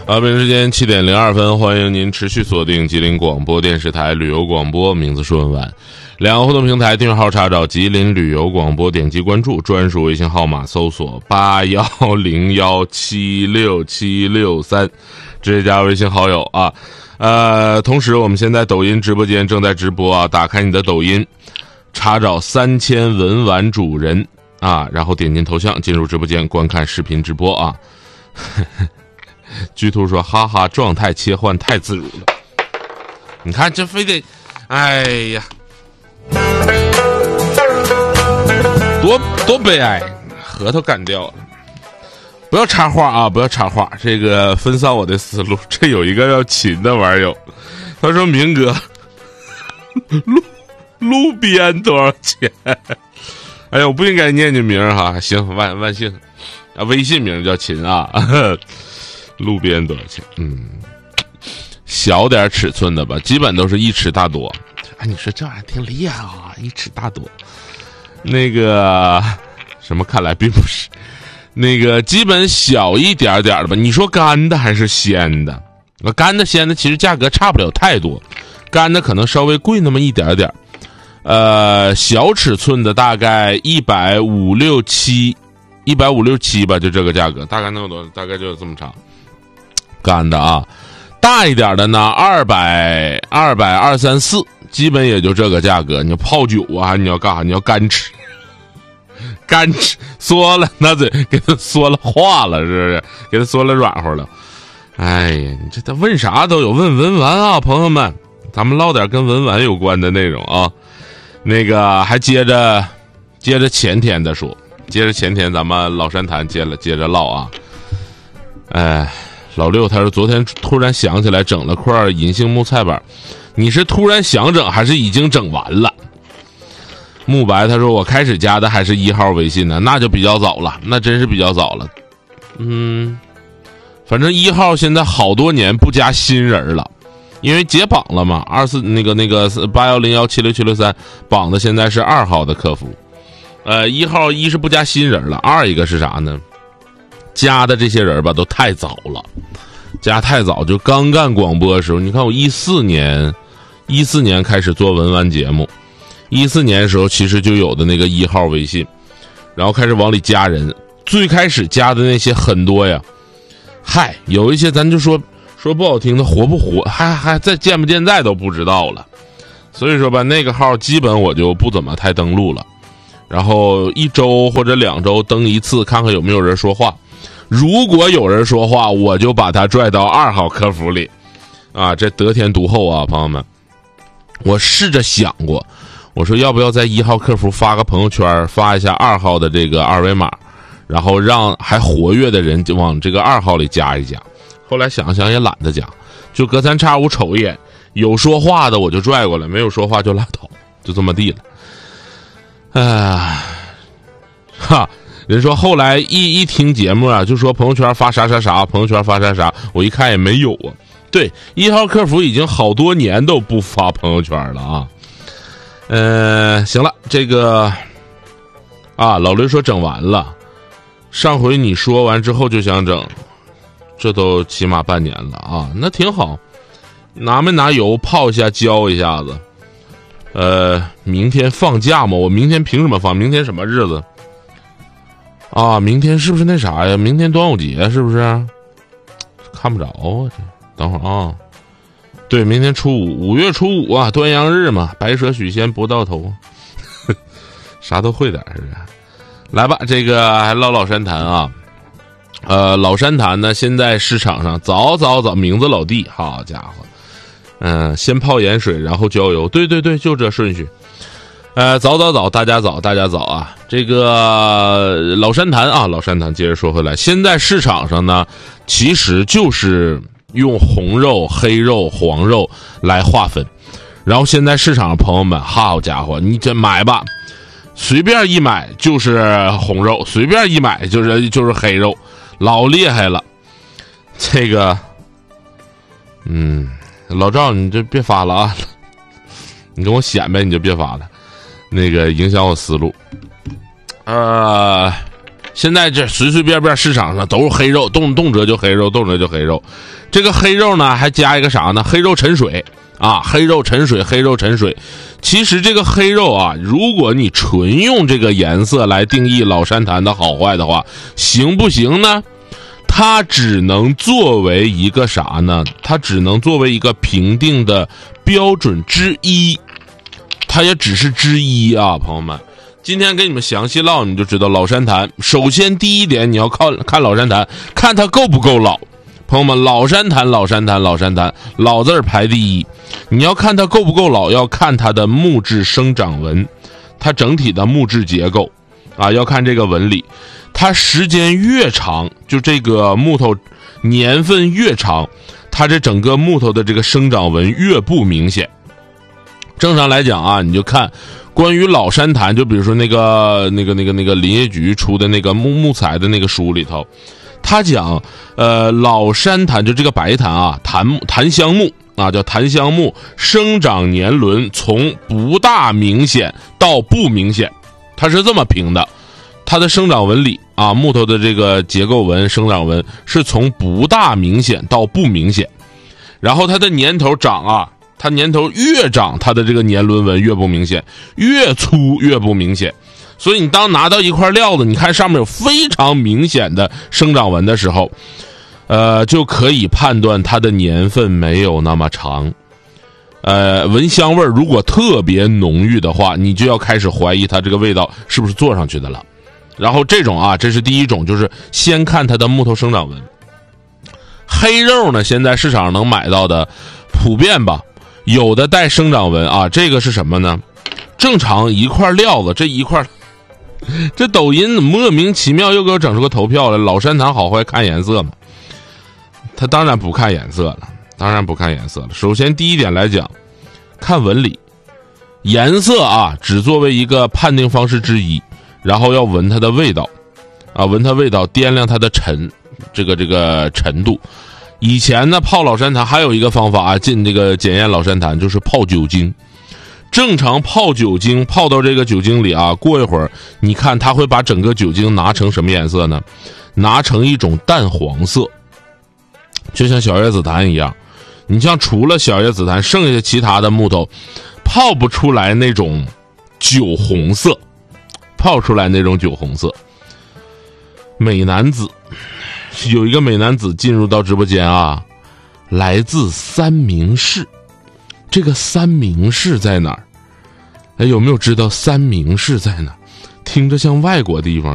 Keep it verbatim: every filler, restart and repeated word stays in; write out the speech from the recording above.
啊，北京时间七点零二分，欢迎您持续锁定吉林广播电视台旅游广播，名字是文玩。两个互动平台订阅号查找吉林旅游广播，点击关注，专属微信号码搜索八幺零幺七六七六三，直接加微信好友啊。呃，同时我们现在抖音直播间正在直播啊，打开你的抖音，查找三千文玩主人啊，然后点进头像进入直播间观看视频直播啊。居图说哈哈，状态切换太自如了，你看这非得，哎呀，多多悲哀，核桃干掉了。不要插话啊，不要插话，这个分散我的思路。这有一个要亲的网友，他说明哥路路边多少钱？哎呀，我不应该念你名哈，行，万万幸啊，微信名叫亲啊。路边多少钱？嗯，小点尺寸的吧，基本都是一尺大多。哎，你说这玩意儿挺厉害啊，一尺大多。那个什么，看来并不是。那个基本小一点点的吧。你说干的还是鲜的？干的鲜的其实价格差不了太多，干的可能稍微贵那么一点点。呃，小尺寸的大概一百五六七，一百五六七吧，就这个价格，大概那么多，大概就这么长。干的啊，大一点的呢，二百二百二三四，基本也就这个价格。你要泡酒啊，你要干啥？你要干吃，干吃缩了，那得给它缩了化了，是不是？给它缩了软和了。哎呀，你这他问啥都有，问文玩啊，朋友们，咱们唠点跟文玩有关的内容啊。那个还接着接着前天的说，接着前天咱们老山谈接了接着唠啊。哎。老六他说昨天突然想起来整了块银杏木菜板，你是突然想整还是已经整完了？慕白他说我开始加的还是一号微信呢，那就比较早了，那真是比较早了。嗯，反正一号现在好多年不加新人了，因为解绑了嘛，二四那个那个八幺零幺七六七六三绑的现在是二号的客服。呃，一号一是不加新人了，二一个是啥呢？加的这些人吧都太早了，加太早，就刚干广播的时候，你看我一四年一四年开始做文玩节目，一四年的时候其实就有的那个一号微信，然后开始往里加人，最开始加的那些很多呀，嗨，有一些咱就说说不好听的，活不活还还在健不健在都不知道了，所以说吧，那个号基本我就不怎么太登录了，然后一周或者两周登一次，看看有没有人说话。如果有人说话，我就把他拽到二号客服里，啊，这得天独厚啊，朋友们！我试着想过，我说要不要在一号客服发个朋友圈，发一下二号的这个二维码，然后让还活跃的人就往这个二号里加一加。后来想想也懒得加，就隔三差五瞅一眼，有说话的我就拽过来，没有说话就拉倒，就这么地了。哎，哈。人说后来一一听节目啊，就说朋友圈发啥啥啥，朋友圈发啥啥，我一看也没有啊。对，一号客服已经好多年都不发朋友圈了啊。呃，行了，这个啊，老刘说整完了，上回你说完之后就想整，这都起码半年了啊，那挺好。拿没拿油泡一下浇一下子。呃，明天放假吗？我明天凭什么放？明天什么日子？啊，明天是不是那啥呀？明天端午节是不是？看不着啊，这等会儿啊。对，明天初五，五月初五啊，端阳日嘛，白蛇许仙不到头，啥都会点是不是？来吧，这个还唠老山谈啊。呃，老山谈呢，现在市场上早早早名字老弟，好家伙，嗯、呃，先泡盐水，然后浇油，对对对，就这顺序。呃，早早早，大家早，大家早啊！这个老山谈啊，老山谈，接着说回来，现在市场上呢，其实就是用红肉、黑肉、黄肉来划分。然后现在市场上朋友们，好家伙，你这买吧，随便一买就是红肉，随便一买就是就是黑肉，老厉害了。这个，嗯，老赵，你就别发了啊，你跟我显摆，你就别发了。那个影响我思路，呃， 现在这随随便便市场上都是黑肉，动动辄就黑肉，动辄就黑肉。这个黑肉呢，还加一个啥呢？黑肉沉水啊，黑肉沉水，黑肉沉水。其实这个黑肉啊，如果你纯用这个颜色来定义老山檀的好坏的话，行不行呢？它只能作为一个啥呢？它只能作为一个评定的标准之一，它也只是之一啊，朋友们。今天给你们详细唠，你就知道老山檀。首先第一点，你要看看老山檀，看它够不够老。朋友们，老山檀，老山檀，老山檀，老字儿排第一。你要看它够不够老，要看它的木质生长纹，它整体的木质结构啊，要看这个纹理。它时间越长，就这个木头年份越长，它这整个木头的这个生长纹越不明显。正常来讲啊，你就看关于老山檀，就比如说那个那个那个那个林业局出的那个木木材的那个书里头，他讲呃老山檀就这个白檀啊，檀木檀香木啊，叫檀香木，生长年轮从不大明显到不明显，它是这么评的。它的生长纹理啊，木头的这个结构纹、生长纹是从不大明显到不明显，然后它的年头长啊，它年头越长，它的这个年轮纹越不明显，越粗越不明显。所以你当拿到一块料子，你看上面有非常明显的生长纹的时候，呃，就可以判断它的年份没有那么长。呃，闻香味如果特别浓郁的话，你就要开始怀疑它这个味道是不是做上去的了。然后这种啊，这是第一种，就是先看它的木头生长纹。黑肉呢，现在市场上能买到的普遍吧，有的带生长纹啊，这个是什么呢？正常一块料子，这一块，这抖音莫名其妙又给我整出个投票来，老山檀好坏看颜色嘛？他当然不看颜色了，当然不看颜色了。首先第一点来讲，看纹理，颜色啊，只作为一个判定方式之一。然后要闻它的味道，啊，闻它味道，掂量它的沉，这个这个沉度。以前呢，泡老山檀还有一个方法啊，进这个检验老山檀就是泡酒精。正常泡酒精，泡到这个酒精里啊，过一会儿，你看它会把整个酒精拿成什么颜色呢？拿成一种淡黄色，就像小叶紫檀一样。你像除了小叶紫檀，剩下其他的木头泡不出来那种酒红色。泡出来那种酒红色。美男子有一个美男子进入到直播间啊，来自三明市。这个三明市在哪儿？哎，有没有知道三明市在哪儿？听着像外国地方